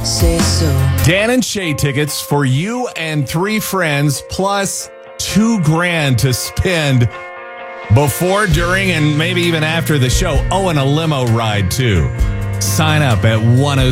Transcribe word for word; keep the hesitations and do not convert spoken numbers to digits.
say so. Dan and Shay tickets for you and three friends, plus two grand to spend before, during, and maybe even after the show. Oh, and a limo ride, too. Sign up at one oh